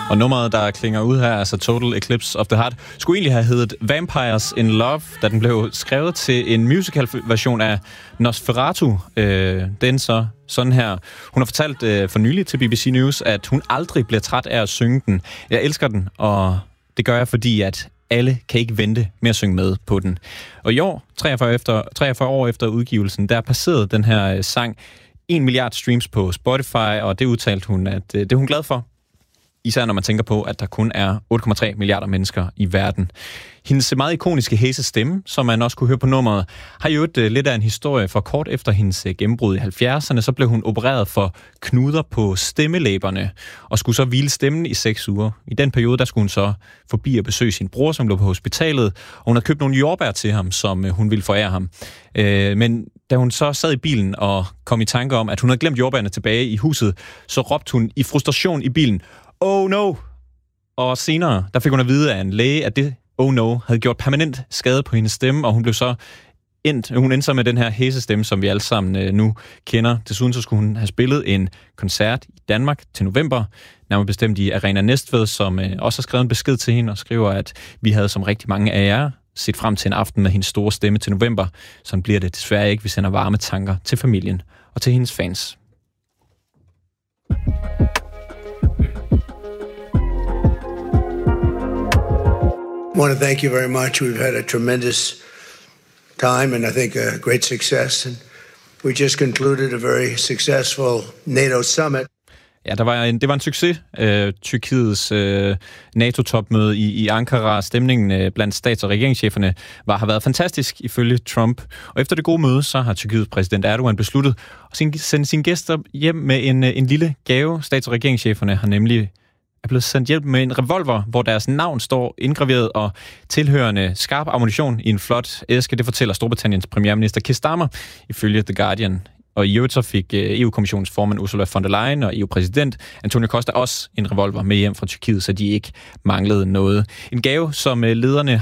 Og nummeret, der klinger ud her, altså Total Eclipse of the Heart, skulle egentlig have heddet Vampires in Love, da den blev skrevet til en musical-version af Nosferatu. Den så sådan her. Hun har fortalt for nylig til BBC News, at hun aldrig bliver træt af at synge den. Jeg elsker den, og det gør jeg, fordi at alle kan ikke vente med at synge med på den. Og i år, 43 år efter udgivelsen, der passerede den her sang 1 milliard streams på Spotify, og det udtalte hun, at det er hun glad for. Især når man tænker på, at der kun er 8,3 milliarder mennesker i verden. Hendes meget ikoniske hæse stemme, som man også kunne høre på nummeret, har jo lidt af en historie, for kort efter hendes gennembrud i 70'erne, så blev hun opereret for knuder på stemmelæberne, og skulle så hvile stemmen i 6 uger. I den periode, der skulle hun så forbi og besøge sin bror, som lå på hospitalet, og hun havde købt nogle jordbær til ham, som hun ville forære ham. Men da hun så sad i bilen og kom i tanke om, at hun havde glemt jordbærne tilbage i huset, så råbte hun i frustration i bilen, "Oh no!" Og senere, der fik hun at vide af en læge, at det "oh no" havde gjort permanent skade på hendes stemme, og hun endte så med den her hæsestemme, som vi alle sammen nu kender. Desuden så skulle hun have spillet en koncert i Danmark til november, nærmere bestemt i Arena Næstved, som også har skrevet en besked til hende og skriver, at vi havde som rigtig mange af jer set frem til en aften med hendes store stemme til november. Sådan bliver det desværre ikke. Vi sender varme tanker til familien og til hendes fans. I want to thank you very much. We've had a tremendous time and I think a great success. And we just concluded a very successful NATO summit. Ja, det var en succes. Tyrkiets NATO-topmøde i Ankara. Stemningen blandt stats- og regeringscheferne har været fantastisk ifølge Trump. Og efter det gode møde, så har Tyrkiets præsident Erdogan besluttet at sende sine gæster hjem med en lille gave. Stats- og regeringscheferne har nemlig blevet sendt hjem med en revolver, hvor deres navn står indgraveret og tilhørende skarp ammunition i en flot æske. Det fortæller Storbritanniens premierminister Keir Starmer ifølge The Guardian. Og i øvrigt så fik EU-kommissionens formand Ursula von der Leyen og EU-præsident Antonio Costa også en revolver med hjem fra Tyrkiet, så de ikke manglede noget. En gave, som lederne